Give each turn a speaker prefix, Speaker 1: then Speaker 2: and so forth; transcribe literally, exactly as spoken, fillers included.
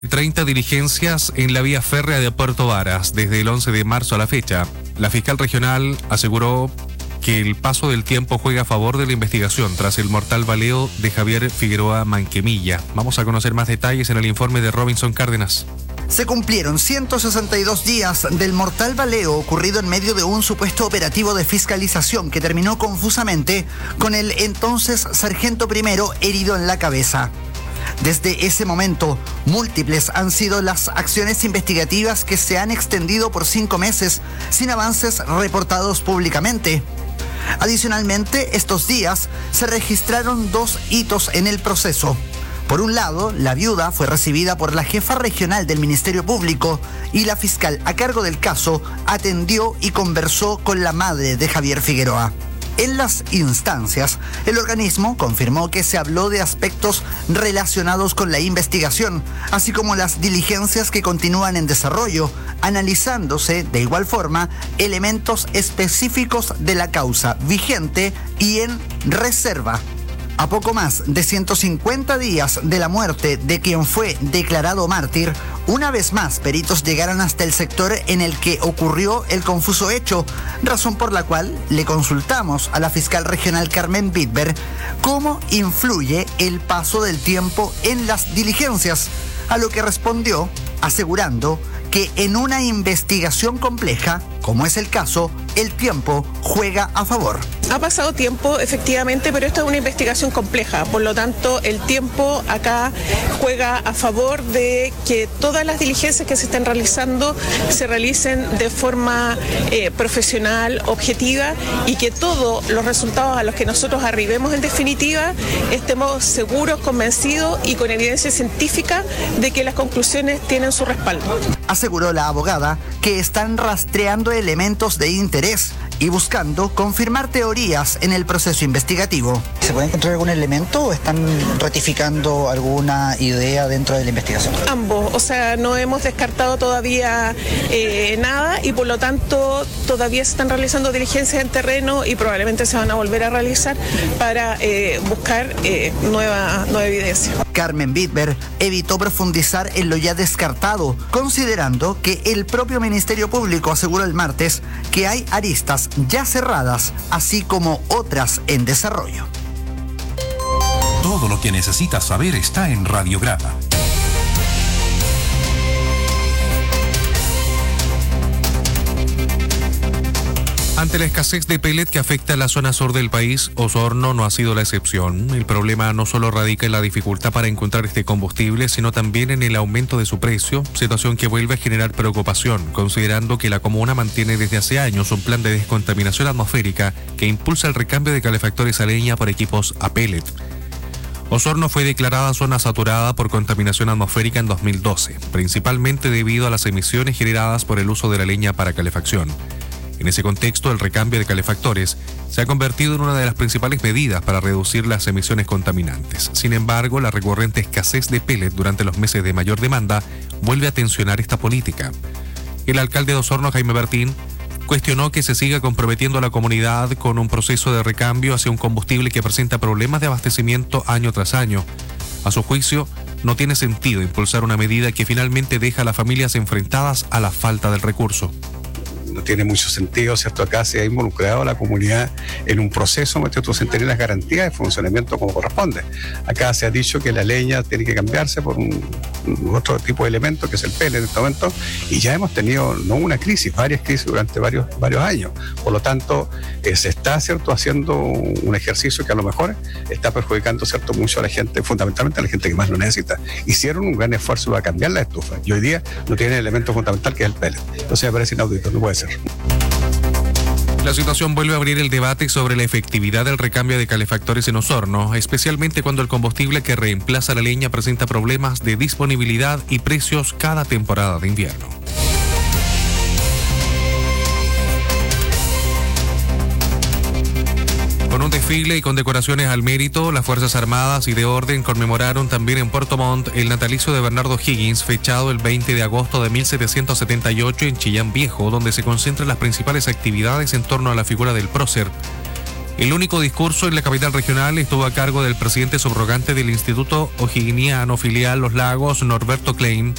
Speaker 1: treinta diligencias en la vía férrea de Puerto Varas desde el once de marzo a la fecha. La fiscal regional aseguró que el paso del tiempo juega a favor de la investigación tras el mortal baleo de Javier Figueroa Manquemilla. Vamos a conocer más detalles en el informe de Robinson Cárdenas.
Speaker 2: Se cumplieron ciento sesenta y dos días del mortal baleo ocurrido en medio de un supuesto operativo de fiscalización que terminó confusamente con el entonces sargento primero herido en la cabeza. Desde ese momento, múltiples han sido las acciones investigativas que se han extendido por cinco meses sin avances reportados públicamente. Adicionalmente, estos días se registraron dos hitos en el proceso. Por un lado, la viuda fue recibida por la jefa regional del Ministerio Público y la fiscal a cargo del caso atendió y conversó con la madre de Javier Figueroa. En las instancias, el organismo confirmó que se habló de aspectos relacionados con la investigación, así como las diligencias que continúan en desarrollo, analizándose de igual forma elementos específicos de la causa vigente y en reserva. A poco más de ciento cincuenta días de la muerte de quien fue declarado mártir, una vez más peritos llegaron hasta el sector en el que ocurrió el confuso hecho, razón por la cual le consultamos a la fiscal regional Carmen Bitber cómo influye el paso del tiempo en las diligencias, a lo que respondió asegurando que en una investigación compleja, como es el caso, el tiempo juega a favor.
Speaker 3: Ha pasado tiempo, efectivamente, pero esta es una investigación compleja, por lo tanto, el tiempo acá juega a favor de que todas las diligencias que se estén realizando se realicen de forma eh, profesional, objetiva, y que todos los resultados a los que nosotros arribemos en definitiva estemos seguros, convencidos y con evidencia científica de que las conclusiones tienen su respaldo.
Speaker 2: Aseguró la abogada que están rastreando elementos de interés y buscando confirmar teorías en el proceso investigativo. ¿Se puede encontrar algún elemento o están ratificando alguna idea dentro de la investigación?
Speaker 3: Ambos, o sea, no hemos descartado todavía eh, nada y por lo tanto todavía se están realizando diligencias en terreno y probablemente se van a volver a realizar para eh, buscar eh, nueva, nueva evidencia.
Speaker 2: Carmen Bitber evitó profundizar en lo ya descartado, considerando que el propio Ministerio Público aseguró el martes que hay aristas ya cerradas, así como otras en desarrollo.
Speaker 4: Todo lo que necesitas saber está en Radiograma.
Speaker 1: Ante la escasez de pellet que afecta a la zona sur del país, Osorno no ha sido la excepción. El problema no solo radica en la dificultad para encontrar este combustible, sino también en el aumento de su precio, situación que vuelve a generar preocupación, considerando que la comuna mantiene desde hace años un plan de descontaminación atmosférica que impulsa el recambio de calefactores a leña por equipos a pellet. Osorno fue declarada zona saturada por contaminación atmosférica en dos mil doce, principalmente debido a las emisiones generadas por el uso de la leña para calefacción. En ese contexto, el recambio de calefactores se ha convertido en una de las principales medidas para reducir las emisiones contaminantes. Sin embargo, la recurrente escasez de pellet durante los meses de mayor demanda vuelve a tensionar esta política. El alcalde de Osorno, Jaime Bertín, cuestionó que se siga comprometiendo a la comunidad con un proceso de recambio hacia un combustible que presenta problemas de abastecimiento año tras año. A su juicio, no tiene sentido impulsar una medida que finalmente deja a las familias enfrentadas a la falta del recurso.
Speaker 5: No tiene mucho sentido, ¿cierto? Acá se ha involucrado a la comunidad en un proceso, ¿cierto? Sin tener las garantías de funcionamiento como corresponde. Acá se ha dicho que la leña tiene que cambiarse por un, un otro tipo de elemento que es el pellet en este momento, y ya hemos tenido no una crisis, varias crisis durante varios, varios años. Por lo tanto, eh, se está, ¿cierto?, haciendo un ejercicio que a lo mejor está perjudicando, ¿cierto?, mucho a la gente, fundamentalmente a la gente que más lo necesita. Hicieron un gran esfuerzo para cambiar la estufa y hoy día no tienen el elemento fundamental que es el pellet. Entonces me parece inaudito, no puede ser.
Speaker 1: La situación vuelve a abrir el debate sobre la efectividad del recambio de calefactores en Osorno, especialmente cuando el combustible que reemplaza la leña presenta problemas de disponibilidad y precios cada temporada de invierno. Con un desfile y condecoraciones al mérito, las Fuerzas Armadas y de Orden conmemoraron también en Puerto Montt el natalicio de Bernardo Higgins, fechado el veinte de agosto de mil setecientos setenta y ocho en Chillán Viejo, donde se concentran las principales actividades en torno a la figura del prócer. El único discurso en la capital regional estuvo a cargo del presidente subrogante del Instituto O'Higginiano Filial Los Lagos, Norberto Klein,